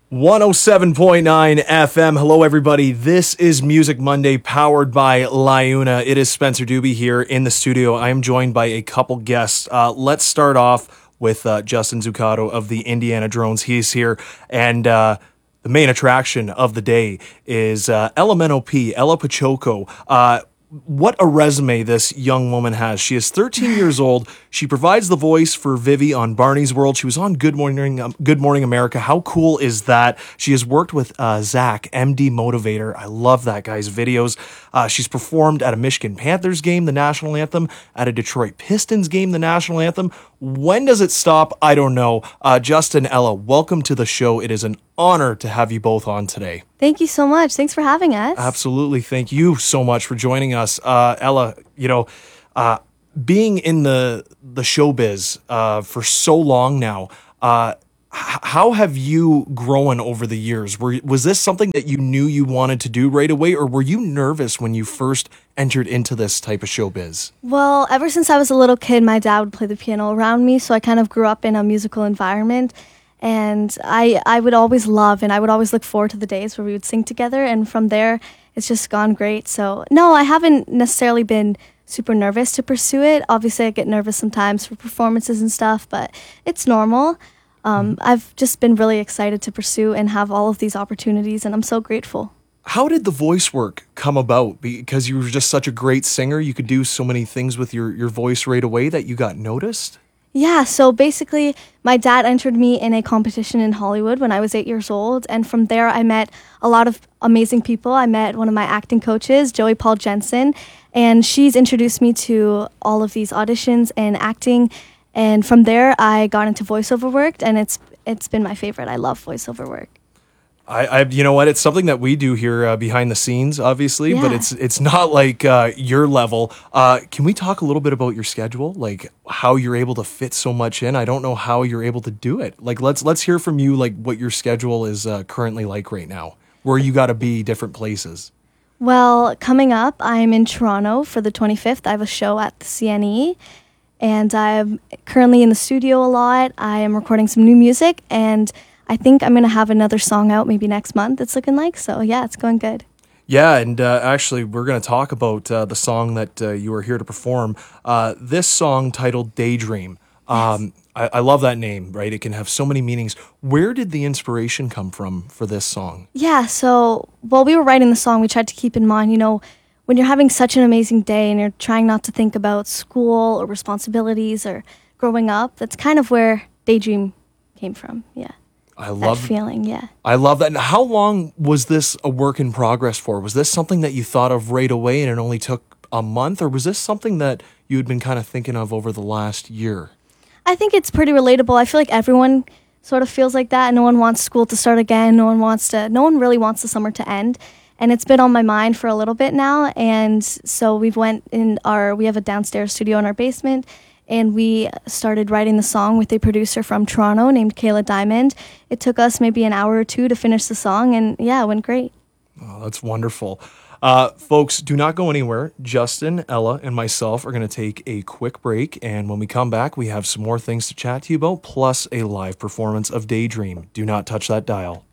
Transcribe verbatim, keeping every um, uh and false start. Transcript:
one oh seven point nine F M. Hello, everybody. This is Music Monday, powered by Liuna. It is Spencer Doobie here in the studio. I am joined by a couple guests. Uh, let's start off with uh, Justin Zuccato of the Indiana Drones. He's here, and uh, the main attraction of the day is uh, Ella Menno-P, Ella Pachoco. Uh, What a resume this young woman has. She is thirteen years old. She provides the voice for Vivi on Barney's World. She was on Good Morning um, Good Morning America. How cool is that? She has worked with uh, Zach, M D Motivator. I love that guy's videos. Uh, she's performed at a Michigan Panthers game, the national anthem, at a Detroit Pistons game, the national anthem. When does it stop? I don't know. Uh, Justin, Ella, welcome to the show. It is an honor to have you both on today. Thank you so much. Thanks for having us. Absolutely. Thank you so much for joining us. Uh, Ella, you know, uh, being in the the showbiz uh, for so long now, uh, h- how have you grown over the years? Were, was this something that you knew you wanted to do right away, or were you nervous when you first entered into this type of showbiz? Well, ever since I was a little kid, my dad would play the piano around me, so I kind of grew up in a musical environment. And I I would always love and I would always look forward to the days where we would sing together. And from there, it's just gone great. So, no, I haven't necessarily been super nervous to pursue it. Obviously, I get nervous sometimes for performances and stuff, but it's normal. Um, I've just been really excited to pursue and have all of these opportunities, and I'm so grateful. How did the voice work come about? Because you were just such a great singer, you could do so many things with your, your voice right away that you got noticed? Yeah, so basically, my dad entered me in a competition in Hollywood when I was eight years old, and from there I met a lot of amazing people. I met one of my acting coaches, Joey Paul Jensen, and she's introduced me to all of these auditions and acting, and from there I got into voiceover work, and it's it's been my favorite. I love voiceover work. I, I, you know what? It's something that we do here uh, behind the scenes, obviously, Yeah. but it's it's not like uh, your level. Uh, can we talk a little bit about your schedule, like how you're able to fit so much in? I don't know how you're able to do it. Like let's let's hear from you, like what your schedule is uh, currently like right now, where you got to be different places. Well, coming up, I'm in Toronto for the twenty-fifth. I have a show at the C N E, and I'm currently in the studio a lot. I am recording some new music, and I think I'm going to have another song out maybe next month, it's looking like. So, yeah, it's going good. Yeah, and uh, actually, we're going to talk about uh, the song that uh, you are here to perform. Uh, this song titled Daydream. Um, Yes. I, I love that name, right? It can have so many meanings. Where did the inspiration come from for this song? Yeah, so while we were writing the song, we tried to keep in mind, you know, when you're having such an amazing day and you're trying not to think about school or responsibilities or growing up, that's kind of where Daydream came from. Yeah. I That love feeling, yeah. I love that. And how long was this a work in progress for? Was this something that you thought of right away and it only took a month? Or was this something that you had been kind of thinking of over the last year? I think it's pretty relatable. I feel like everyone sort of feels like that. No one wants school to start again. No one wants to, no one really wants the summer to end. And it's been on my mind for a little bit now. And so we've went in our, we have a downstairs studio in our basement, and we started writing the song with a producer from Toronto named Kayla Diamond. It took us maybe an hour or two to finish the song, and yeah, it went great. Oh, that's wonderful. Uh, folks, do not go anywhere. Justin, Ella, and myself are going to take a quick break, and when we come back, we have some more things to chat to you about, plus a live performance of Daydream. Do not touch that dial.